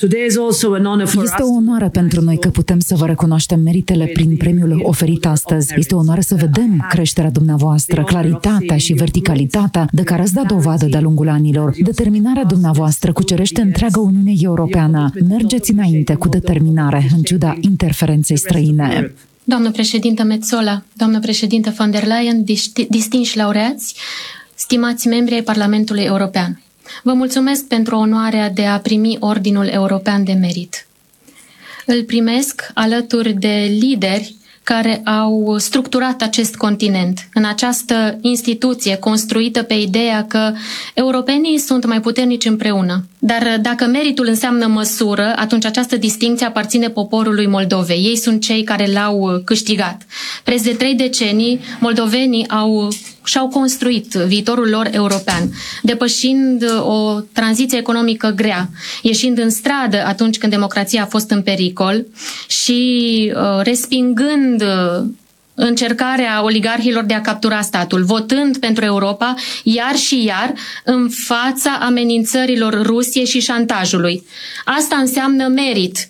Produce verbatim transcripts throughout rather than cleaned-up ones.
Este o onoare pentru noi că putem să vă recunoaștem meritele prin premiul oferit astăzi. Este o onoare să vedem creșterea dumneavoastră, claritatea și verticalitatea de care ați dat dovadă de-a lungul anilor. Determinarea dumneavoastră cucerește întreaga Uniune Europeană. Mergeți înainte cu determinare, în ciuda interferenței străine. Doamnă președintă Metsola, doamnă președintă von der Leyen, distinși laureați, stimați membri ai Parlamentului European, vă mulțumesc pentru onoarea de a primi Ordinul European de Merit. Îl primesc alături de lideri care au structurat acest continent în această instituție construită pe ideea că europenii sunt mai puternici împreună. Dar dacă meritul înseamnă măsură, atunci această distincție aparține poporului Moldovei. Ei sunt cei care l-au câștigat. Preț de trei decenii, moldovenii au și-au construit viitorul lor european, depășind o tranziție economică grea, ieșind în stradă atunci când democrația a fost în pericol și uh, respingând uh, încercarea oligarhilor de a captura statul, votând pentru Europa iar și iar în fața amenințărilor Rusiei și șantajului. Asta înseamnă merit.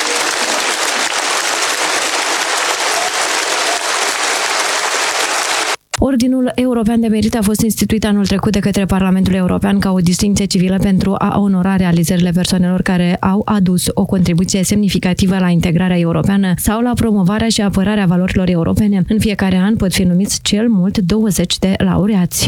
Ordinul European de Merit a fost instituit anul trecut de către Parlamentul European ca o distincție civilă pentru a onora realizările persoanelor care au adus o contribuție semnificativă la integrarea europeană sau la promovarea și apărarea valorilor europene. În fiecare an pot fi numiți cel mult douăzeci de laureați.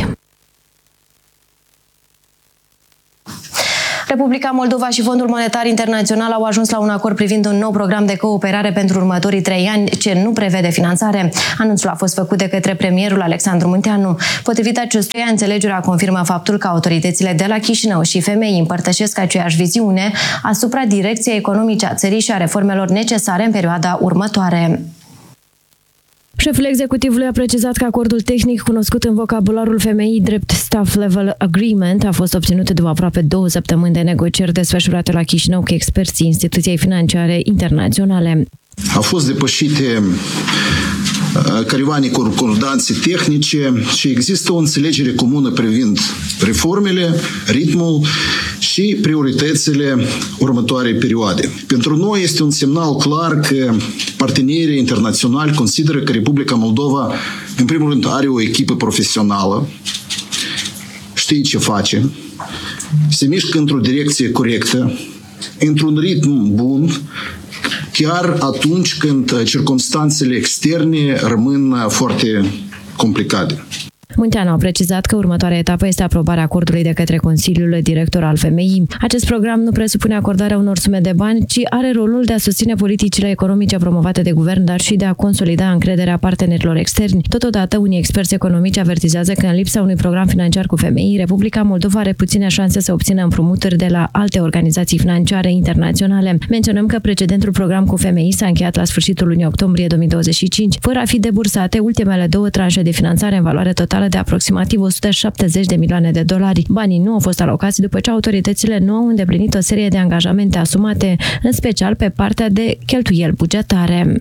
Republica Moldova și Fondul Monetar Internațional au ajuns la un acord privind un nou program de cooperare pentru următorii trei ani, ce nu prevede finanțare. Anunțul a fost făcut de către premierul Alexandru Munteanu. Potrivit acestuia, înțelegerea confirmă faptul că autoritățile de la Chișinău și femei împărtășesc aceeași viziune asupra direcției economice a țării și a reformelor necesare în perioada următoare. Șeful executivului a precizat că acordul tehnic cunoscut în vocabularul femeii drept Staff Level Agreement a fost obținut după aproape două săptămâni de negocieri desfășurate la Chișinău cu experții instituției financiare internaționale. Au fost depășite careva neconcordanțe tehnice și există o înțelegere comună privind reformele, ritmul și prioritățile următoarei perioade. Pentru noi este un semnal clar că partenerii internaționali consideră că Republica Moldova, în primul rând, are o echipă profesională, știe ce face, se mișcă într-o direcție corectă, într-un ritm bun, chiar atunci când circumstanțele externe rămân foarte complicate. Munteanu a precizat că următoarea etapă este aprobarea acordului de către Consiliul Director al F M I. Acest program nu presupune acordarea unor sume de bani, ci are rolul de a susține politicile economice promovate de guvern, dar și de a consolida încrederea partenerilor externi. Totodată, unii experți economici avertizează că în lipsa unui program financiar cu F M I, Republica Moldova are puține șanse să obțină împrumuturi de la alte organizații financiare internaționale. Menționăm că precedentul program cu F M I s-a încheiat la sfârșitul lunii octombrie două mii douăzeci și cinci, fără a fi debursate ultimele două tranșe de finanțare în valoare totală de aproximativ o sută șaptezeci de milioane de dolari. Banii nu au fost alocați după ce autoritățile nu au îndeplinit o serie de angajamente asumate, în special pe partea de cheltuieli bugetare.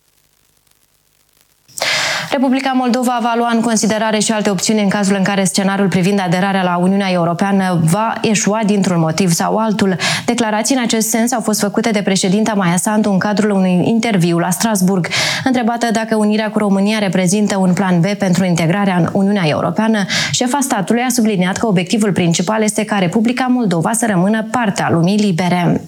Republica Moldova va lua în considerare și alte opțiuni în cazul în care scenariul privind aderarea la Uniunea Europeană va eșua dintr-un motiv sau altul. Declarații în acest sens au fost făcute de președinta Maia Sandu în cadrul unui interviu la Strasburg. Întrebată dacă unirea cu România reprezintă un plan B pentru integrarea în Uniunea Europeană, șefa statului a subliniat că obiectivul principal este ca Republica Moldova să rămână parte a lumii libere.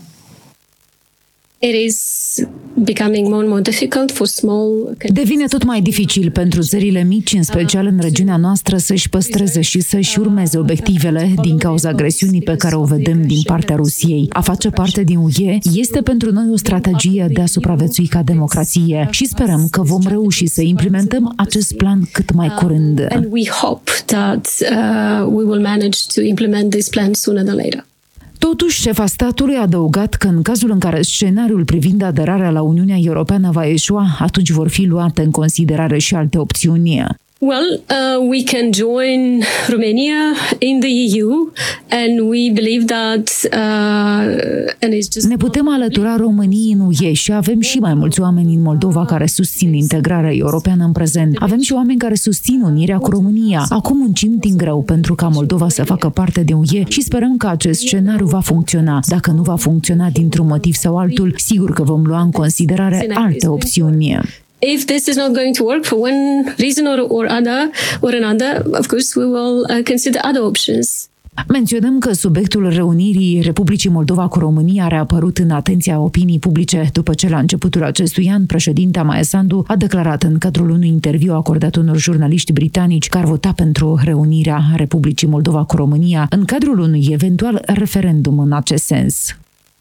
Devine tot mai dificil pentru țările mici, în special în regiunea noastră, să-și păstreze și să-și urmeze obiectivele din cauza agresiunii pe care o vedem din partea Rusiei. A face parte din U E este pentru noi o strategie de a supraviețui ca democrație și sperăm că vom reuși să implementăm acest plan cât mai curând. And we hope that uh, we will manage to implement this plan sooner than later. Totuși, șefa statului a adăugat că în cazul în care scenariul privind aderarea la Uniunea Europeană va eșua, atunci vor fi luate în considerare și alte opțiuni. Well, uh, we can join Romania in the E U, and we believe that, uh, and it's just... Ne putem alătura României în U E și avem și mai mulți oameni în Moldova care susțin integrarea europeană în prezent. Avem și oameni care susțin unirea cu România. Acum muncim din greu pentru ca Moldova să facă parte de U E și sperăm că acest scenariu va funcționea. Dacă nu va funcționa dintr-un motiv sau altul, sigur că vom lua în considerare alte opțiuni. If this is not going to work for one reason or, or other or another, of course we will uh, consider other options. Menționăm că subiectul reunirii Republicii Moldova cu România a reapărut în atenția opiniei publice după ce la începutul acestui an președinta Maia Sandu a declarat în cadrul unui interviu acordat unor jurnaliști britanici că ar vota pentru reunirea Republicii Moldova cu România în cadrul unui eventual referendum în acest sens.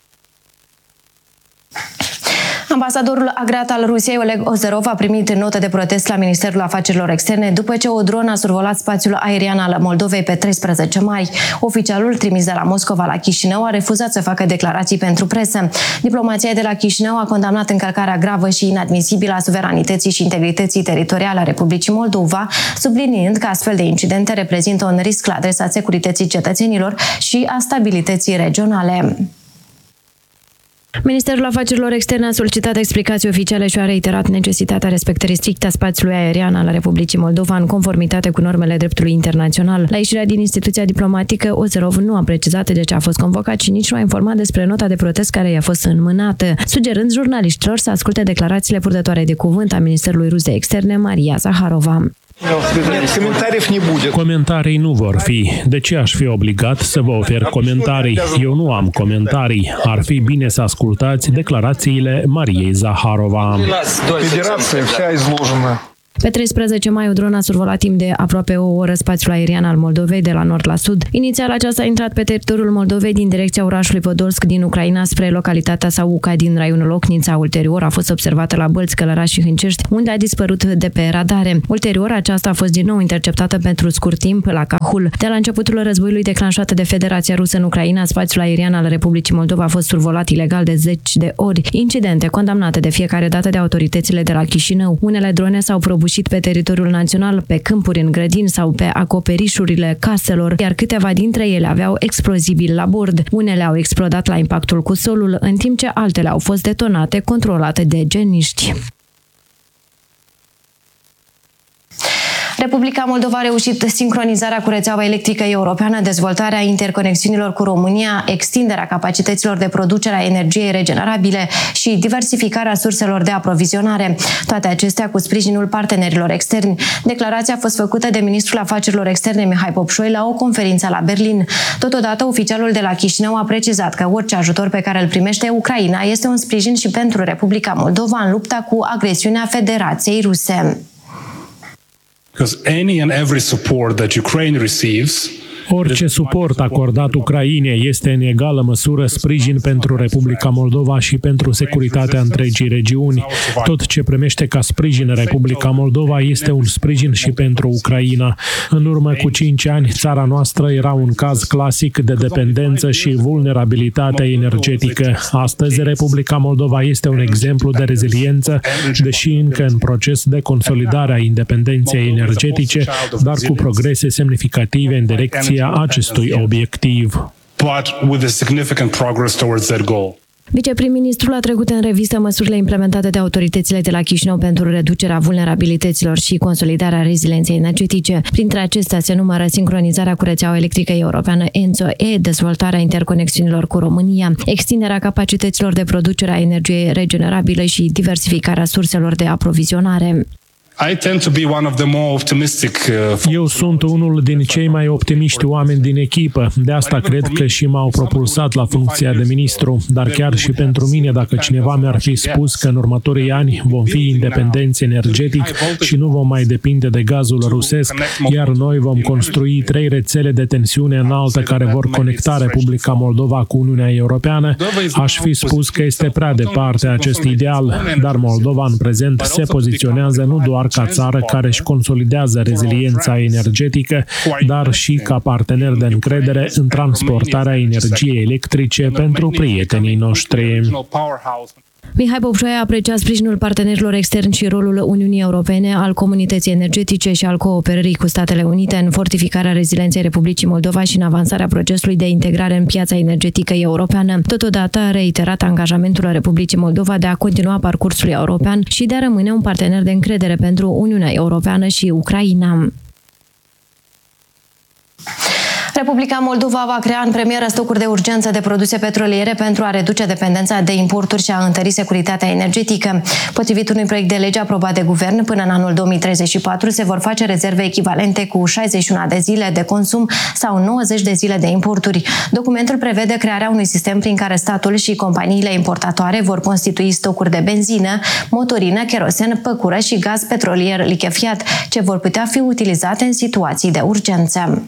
Ambasadorul agreat al Rusiei, Oleg Ozerov, a primit notă de protest la Ministerul Afacerilor Externe după ce o dronă a survolat spațiul aerian al Moldovei pe treisprezece mai. Oficialul trimis de la Moscova la Chișinău a refuzat să facă declarații pentru presă. Diplomația de la Chișinău a condamnat încălcarea gravă și inadmisibilă a suveranității și integrității teritoriale a Republicii Moldova, subliniind că astfel de incidente reprezintă un risc la adresa securității cetățenilor și a stabilității regionale. Ministerul Afacerilor Externe a solicitat explicații oficiale și a reiterat necesitatea respectării stricte a spațiului aerian al Republicii Moldova în conformitate cu normele dreptului internațional. La ieșirea din instituția diplomatică, Ozerov nu a precizat de ce a fost convocat și nici nu a informat despre nota de protest care i-a fost înmânată, sugerând jurnaliștilor să asculte declarațiile purtătoare de cuvânt a Ministerului Rus de Externe, Maria Zaharova. Comentarii nu vor fi. De ce aș fi obligat să vă ofer comentarii? Eu nu am comentarii. Ar fi bine să ascultați declarațiile Mariei Zaharova. Pe treisprezece mai, o dronă a survolat timp de aproape o oră spațiul aerian al Moldovei de la nord la sud. Inițial, aceasta a intrat pe teritoriul Moldovei din direcția orașului Podolsk din Ucraina spre localitatea Sauca din raionul Ocnița. Ulterior a fost observată la Bălți, Călăraș și Hâncești, unde a dispărut de pe radare. Ulterior, aceasta a fost din nou interceptată pentru scurt timp la Cahul. De la începutul războiului declanșat de Federația Rusă în Ucraina, spațiul aerian al Republicii Moldova a fost survolat ilegal de zeci de ori. Incidente condamnate de fiecare dată de autoritățile de la Chișinău. Unele drone s-au prăbușit pe teritoriul național, pe câmpuri, în grădini sau pe acoperișurile caselor, iar câteva dintre ele aveau explozibili la bord. Unele au explodat la impactul cu solul, în timp ce altele au fost detonate, controlate de geniști. Republica Moldova a reușit sincronizarea cu rețeaua electrică europeană, dezvoltarea interconexiunilor cu România, extinderea capacităților de producere a energiei regenerabile și diversificarea surselor de aprovizionare. Toate acestea cu sprijinul partenerilor externi. Declarația a fost făcută de ministrul afacerilor externe Mihai Popșoi la o conferință la Berlin. Totodată, oficialul de la Chișinău a precizat că orice ajutor pe care îl primește Ucraina este un sprijin și pentru Republica Moldova în lupta cu agresiunea Federației Ruse. Because any and every support that Ukraine receives Orice suport acordat Ucrainei este în egală măsură sprijin pentru Republica Moldova și pentru securitatea întregii regiuni. Tot ce primește ca sprijin Republica Moldova este un sprijin și pentru Ucraina. În urmă cu cinci ani, țara noastră era un caz clasic de dependență și vulnerabilitate energetică. Astăzi, Republica Moldova este un exemplu de reziliență, deși încă în proces de consolidare a independenței energetice, dar cu progrese semnificative în direcție acestui obiectiv. but with a significant progress towards that goal. Viceprim-ministrul a trecut în revistă măsurile implementate de autoritățile de la Chișinău pentru reducerea vulnerabilităților și consolidarea rezilienței energetice. Printre acestea se numără sincronizarea cu rețeaua electrică europeană ENTSO-E, dezvoltarea interconexiunilor cu România, extinderea capacităților de producere a energiei regenerabile și diversificarea surselor de aprovizionare. I tend to be one of the more optimistic. Eu sunt unul din cei mai optimiști oameni din echipă. De asta cred că și m-au propulsat la funcția de ministru. Dar chiar și pentru mine, dacă cineva mi-ar fi spus că în următorii ani vom fi independenți energetic și nu vom mai depinde de gazul rusesc, iar noi vom construi trei rețele de tensiune înaltă care vor conecta Republica Moldova cu Uniunea Europeană, aș fi spus că este prea departe acest ideal. Dar Moldova în prezent se poziționează nu doar ca țară care își consolidează reziliența energetică, dar și ca partener de încredere în transportarea energiei electrice pentru prietenii noștri. Mihai Bobșoaia aprecia sprijinul partenerilor externi și rolul Uniunii Europene, al comunității energetice și al cooperării cu Statele Unite în fortificarea rezilienței Republicii Moldova și în avansarea procesului de integrare în piața energetică europeană. Totodată a reiterat angajamentul Republicii Moldova de a continua parcursul european și de a rămâne un partener de încredere pentru Uniunea Europeană și Ucraina. Republica Moldova va crea în premieră stocuri de urgență de produse petroliere pentru a reduce dependența de importuri și a întări securitatea energetică. Potrivit unui proiect de lege aprobat de guvern, până în anul două mii treizeci și patru se vor face rezerve echivalente cu șaizeci și unu de zile de consum sau nouăzeci de zile de importuri. Documentul prevede crearea unui sistem prin care statul și companiile importatoare vor constitui stocuri de benzină, motorină, kerosen, păcură și gaz petrolier lichefiat, ce vor putea fi utilizate în situații de urgență.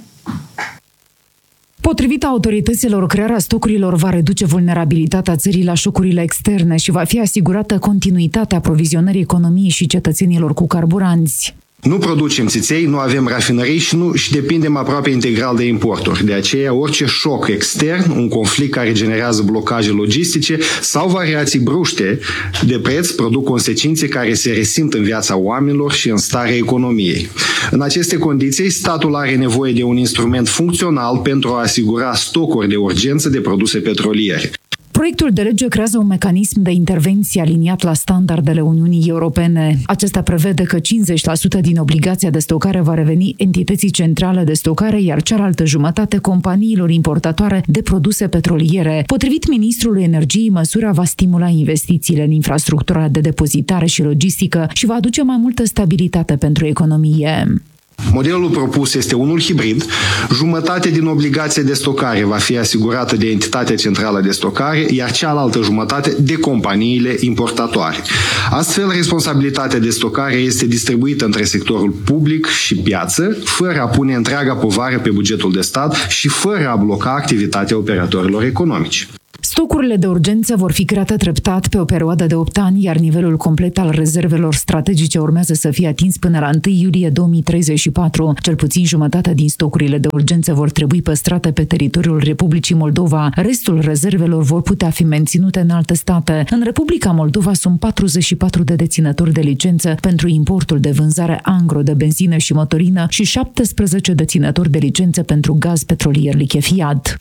Potrivit autorităților, crearea stocurilor va reduce vulnerabilitatea țării la șocurile externe și va fi asigurată continuitatea aprovizionării economiei și cetățenilor cu carburanți. Nu producem țiței, nu avem rafinării și, nu, și depindem aproape integral de importuri. De aceea, orice șoc extern, un conflict care generează blocaje logistice sau variații bruște de preț produc consecințe care se resimt în viața oamenilor și în starea economiei. În aceste condiții, statul are nevoie de un instrument funcțional pentru a asigura stocuri de urgență de produse petroliere. Proiectul de lege creează un mecanism de intervenție aliniat la standardele Uniunii Europene. Acesta prevede că cincizeci la sută din obligația de stocare va reveni entității centrale de stocare, iar cealaltă jumătate companiilor importatoare de produse petroliere. Potrivit ministrului Energiei, măsura va stimula investițiile în infrastructura de depozitare și logistică și va aduce mai multă stabilitate pentru economie. Modelul propus este unul hibrid. Jumătate din obligația de stocare va fi asigurată de entitatea centrală de stocare, iar cealaltă jumătate de companiile importatoare. Astfel, responsabilitatea de stocare este distribuită între sectorul public și piață, fără a pune întreaga povară pe bugetul de stat și fără a bloca activitatea operatorilor economici. Stocurile de urgență vor fi create treptat pe o perioadă de opt ani, iar nivelul complet al rezervelor strategice urmează să fie atins până la întâi iulie două mii treizeci și patru. Cel puțin jumătate din stocurile de urgență vor trebui păstrate pe teritoriul Republicii Moldova. Restul rezervelor vor putea fi menținute în alte state. În Republica Moldova sunt patruzeci și patru de deținători de licență pentru importul de vânzare angro de benzină și motorină și șaptesprezece deținători de licență pentru gaz petrolier lichefiat.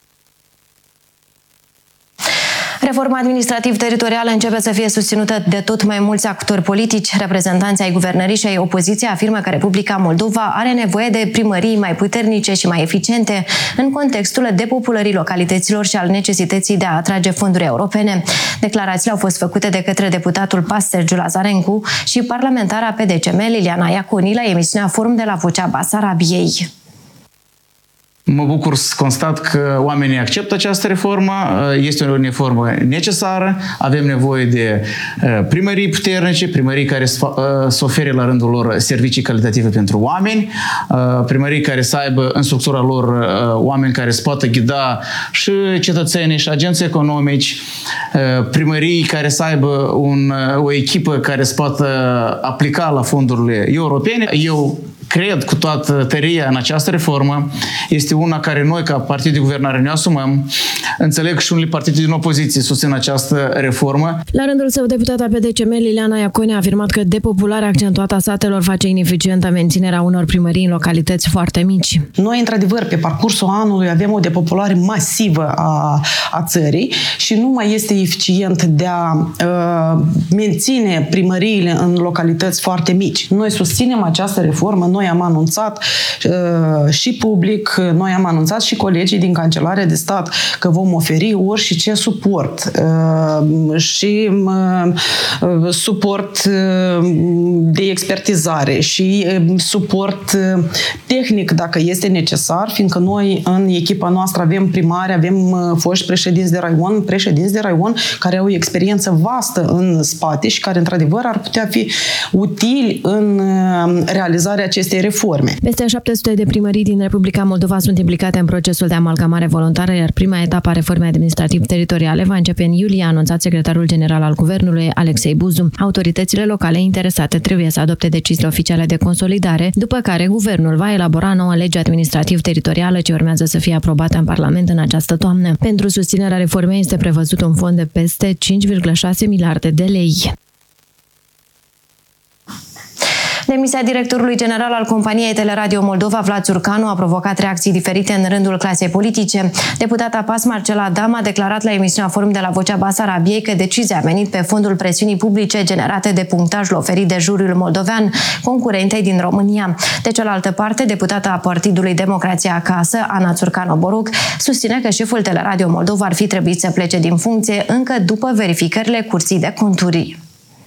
Reforma administrativ-teritorială începe să fie susținută de tot mai mulți actori politici. Reprezentanții ai guvernării și ai opoziției afirmă că Republica Moldova are nevoie de primării mai puternice și mai eficiente în contextul depopulării localităților și al necesității de a atrage fonduri europene. Declarațiile au fost făcute de către deputatul P A S Sergiu Lazarencu și parlamentara P D C M Liliana Iaconi la emisiunea Forum de la Vocea Basarabiei. Mă bucur să constat că oamenii acceptă această reformă. Este o reformă necesară. Avem nevoie de primării puternice, primării care să ofere la rândul lor servicii calitative pentru oameni, primării care să aibă în structura lor oameni care să poată ghida și cetățenii și agenții economici, primării care să aibă un, o echipă care să poată aplica la fondurile europene. Eu cred cu toată tăria în această reformă. Este una care noi, ca partid de guvernare, ne asumăm. Înțeleg și unele partide din opoziție susțin această reformă. La rândul său, deputata P D C M Liliana Iaconi a afirmat că depopularea accentuată a satelor face ineficientă menținerea unor primării în localități foarte mici. Noi, într-adevăr, pe parcursul anului avem o depopulare masivă a, a țării și nu mai este eficient de a uh, menține primăriile în localități foarte mici. Noi susținem această reformă. Noi am anunțat uh, și public, noi am anunțat și colegii din Cancelarea de Stat că vom oferi orice suport uh, și uh, suport uh, de expertizare și uh, suport uh, tehnic dacă este necesar, fiindcă noi în echipa noastră avem primari, avem uh, foști președinți de raion, președinți de raion care au o experiență vastă în spate și care într-adevăr ar putea fi utili în uh, realizarea acestei reforme. Peste șapte sute de primării din Republica Moldova sunt implicate în procesul de amalgamare voluntară, iar prima etapă etapă a reformei administrativ-teritoriale va începe în iulie, a anunțat secretarul general al Guvernului, Alexei Buzu. Autoritățile locale interesate trebuie să adopte deciziile oficiale de consolidare, după care Guvernul va elabora noua lege administrativ-teritorială ce urmează să fie aprobată în Parlament în această toamnă. Pentru susținerea reformei este prevăzut un fond de peste cinci virgulă șase miliarde de lei. Demisia directorului general al companiei Teleradio Moldova, Vlad Țurcanu, a provocat reacții diferite în rândul clasei politice. Deputata P A S Marcela Adam a declarat la emisiunea Forum de la Vocea Basarabiei că decizia a venit pe fondul presiunii publice generate de punctajul oferit de juriul moldovean concurentei din România. De cealaltă parte, deputata a Partidului Democrația Acasă, Ana Țurcanu-Boruc, susține că șeful Teleradio Moldova ar fi trebuit să plece din funcție încă după verificările Curții de Conturi.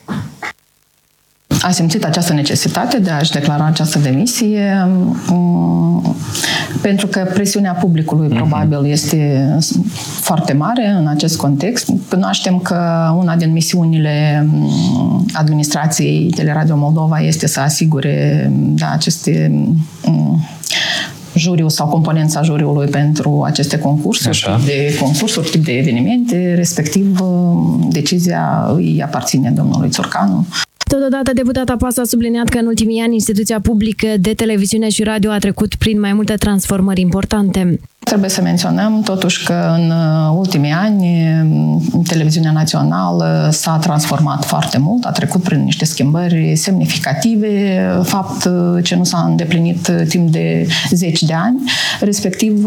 A simțit această necesitate de a-și declara această demisie pentru că presiunea publicului probabil este foarte mare în acest context. Cunoaștem că una din misiunile administrației Teleradio Moldova este să asigure da, aceste juriul sau componența juriului pentru aceste concursuri, tip de concursuri, tip de evenimente, respectiv decizia îi aparține domnului Țurcanu. Totodată, deputata P A S a subliniat că în ultimii ani instituția publică de televiziune și radio a trecut prin mai multe transformări importante. Trebuie să menționăm totuși că în ultimii ani televiziunea națională s-a transformat foarte mult, a trecut prin niște schimbări semnificative, fapt ce nu s-a îndeplinit timp de zeci de ani, respectiv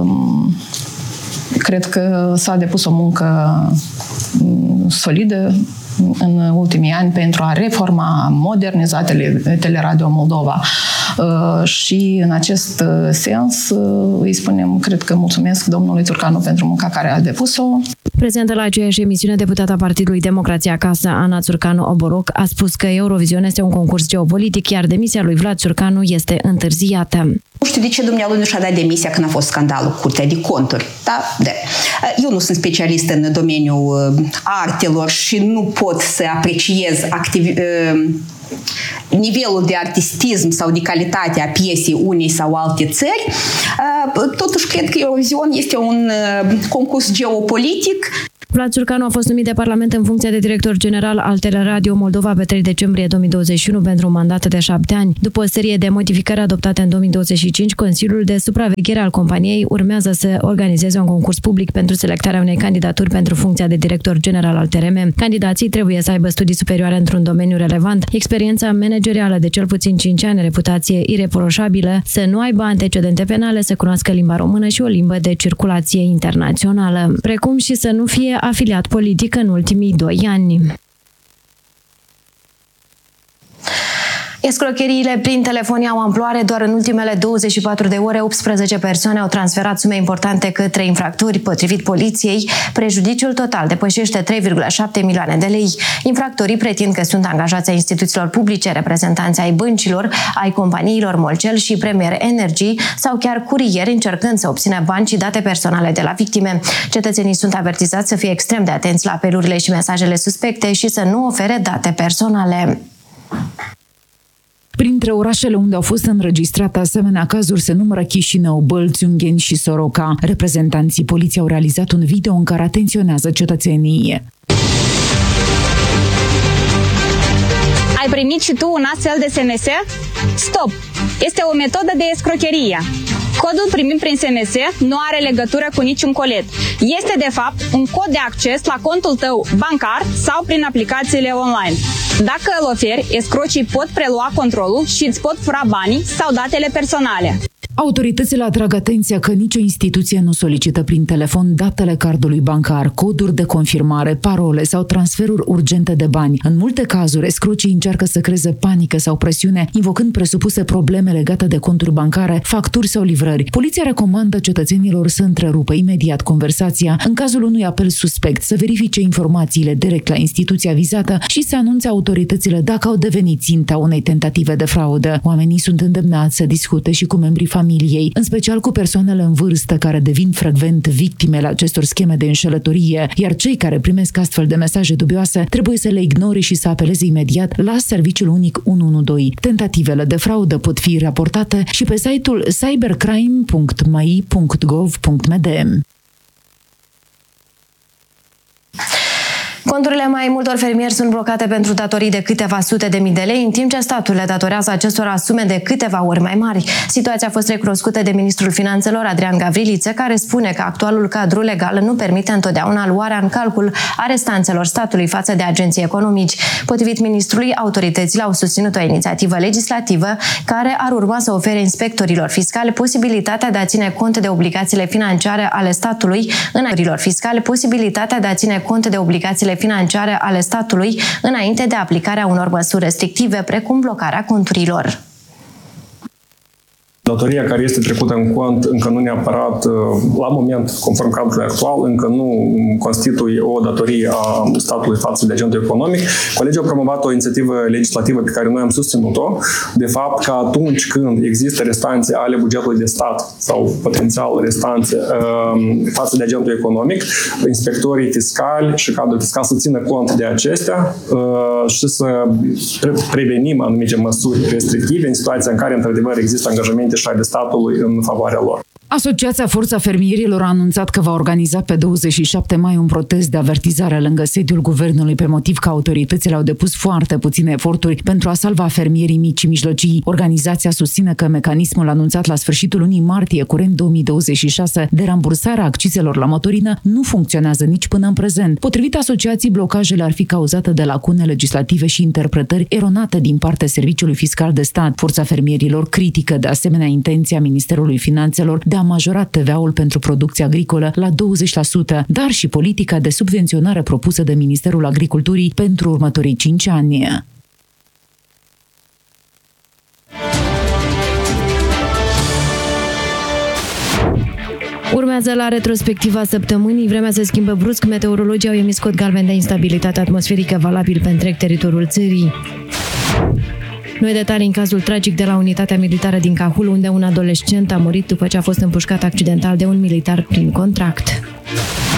cred că s-a depus o muncă solidă în ultimii ani pentru a reforma, a moderniza tele, Teleradio Moldova. Și în acest sens îi spunem, cred că mulțumesc domnului Țurcanu pentru munca care a depus-o. Prezentă la aceeași emisiune, deputata Partidului Democrația Acasă, Ana Țurcanu-Oboroc, a spus că Eurovision este un concurs geopolitic, iar demisia lui Vlad Țurcanu este întârziată. Nu știu de ce dumnealui nu și-a dat demisia când a fost scandalul cu Curtea de Conturi. Da? De. Eu nu sunt specialist în domeniul artelor și nu pot să apreciez activ... nivelul de artistism sau de calitate a piesei unei sau alte țări. Totuși, cred că Eurovision este un concurs geopolitic. Vlad Țurcanu a fost numit de Parlament în funcția de director general al Teleradio Moldova pe trei decembrie două mii douăzeci și unu pentru un mandat de șapte ani. După o serie de modificări adoptate în două mii douăzeci și cinci, Consiliul de Supraveghere al companiei urmează să organizeze un concurs public pentru selectarea unei candidaturi pentru funcția de director general al T R M. Candidații trebuie să aibă studii superioare într-un domeniu relevant, experiența managerială de cel puțin cinci ani, reputație ireproșabilă, să nu aibă antecedente penale, să cunoască limba română și o limbă de circulație internațională, precum și să nu fie afiliat politic în ultimii doi ani. Escrocheriile prin telefonie au amploare. Doar în ultimele douăzeci și patru de ore, optsprezece persoane au transferat sume importante către infractori. Potrivit poliției, prejudiciul total depășește trei virgulă șapte milioane de lei. Infractorii pretind că sunt angajați ai instituțiilor publice, reprezentanți ai băncilor, ai companiilor Molcel și Premier Energy sau chiar curieri încercând să obțină bani și date personale de la victime. Cetățenii sunt avertizați să fie extrem de atenți la apelurile și mesajele suspecte și să nu ofere date personale. Printre orașele unde au fost înregistrate asemenea cazuri se numără Chișinău, Bălți, Ungheni și Soroca. Reprezentanții poliției au realizat un video în care atenționează cetățenii. Ai primit și tu un astfel de S M S? Stop! Este o metodă de escrocherie. Codul primit prin S M S nu are legătură cu niciun colet. Este, de fapt, un cod de acces la contul tău bancar sau prin aplicațiile online. Dacă îl oferi, escrocii pot prelua controlul și îți pot fura banii sau datele personale. Autoritățile atrag atenția că nicio instituție nu solicită prin telefon datele cardului bancar, coduri de confirmare, parole sau transferuri urgente de bani. În multe cazuri, escrocii încearcă să creeze panică sau presiune, invocând presupuse probleme legate de conturi bancare, facturi sau livrări. Poliția recomandă cetățenilor să întrerupă imediat conversația în cazul unui apel suspect, să verifice informațiile direct la instituția vizată și să anunțe autoritățile dacă au devenit ținta unei tentative de fraudă. Oamenii sunt îndemnați să discute și cu membrii familiei, în special cu persoanele în vârstă care devin frecvent victimele acestor scheme de înșelătorie, iar cei care primesc astfel de mesaje dubioase trebuie să le ignore și să apeleze imediat la Serviciul Unic unu unu doi. Tentativele de fraudă pot fi raportate și pe site-ul cybercrime punct m a i punct gov punct m d. Conturile mai multor fermieri sunt blocate pentru datorii de câteva sute de mii de lei, în timp ce statul le datorează acestora sume de câteva ori mai mari. Situația a fost recunoscută de ministrul Finanțelor, Adrian Gavriliță, care spune că actualul cadru legal nu permite întotdeauna luarea în calcul a restanțelor statului față de agenții economici. Potrivit ministrului, autoritățile au susținut o inițiativă legislativă care ar urma să ofere inspectorilor fiscali posibilitatea de a ține cont de obligațiile financiare ale statului înainte fiscale, posibilitatea de a ține cont de obligațiile financiare ale statului înainte de aplicarea unor măsuri restrictive, precum blocarea conturilor. Datoria care este trecută în cont încă nu neapărat, la moment, conform cadrului actual, încă nu constituie o datorie a statului față de agentul economic. Colegii au promovat o inițiativă legislativă pe care noi am susținut-o, de fapt că atunci când există restanțe ale bugetului de stat sau potențial restanțe față de agentul economic, inspectorii fiscali și cadrul fiscal să țină cont de acestea și să prevenim anumite măsuri restrictive în situația în care, într-adevăr, există angajamente și ale statului în favoarea lor. Asociația Forța Fermierilor a anunțat că va organiza pe douăzeci și șapte mai un protest de avertizare lângă sediul guvernului pe motiv că autoritățile au depus foarte puține eforturi pentru a salva fermierii mici și mijlocii. Organizația susține că mecanismul anunțat la sfârșitul lunii martie curent două mii douăzeci și șase de rambursarea accizelor la motorină nu funcționează nici până în prezent. Potrivit asociației, blocajele ar fi cauzate de lacune legislative și interpretări eronate din partea Serviciului Fiscal de Stat. Forța Fermierilor critică de asemenea intenția Ministerului Finanțelor de a majora T V A-ul pentru producția agricolă la douăzeci la sută, dar și politica de subvenționare propusă de Ministerul Agriculturii pentru următorii cinci ani. Urmează la retrospectiva săptămânii. Vremea se schimbă brusc. Meteorologii au emis cod galben de instabilitate atmosferică valabil pe întreg teritoriul țării. Noi detalii în cazul tragic de la unitatea militară din Cahul, unde un adolescent a murit după ce a fost împușcat accidental de un militar prin contract.